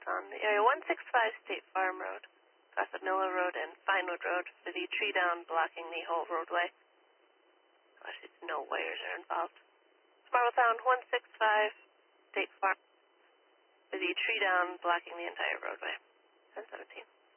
on the area 165 State Farm Road, across of Miller Road and Finewood Road, with the tree down blocking the whole roadway. Actually, no wires are involved. Marble Sound 165 State Farm, with the tree down blocking the entire roadway. 1017.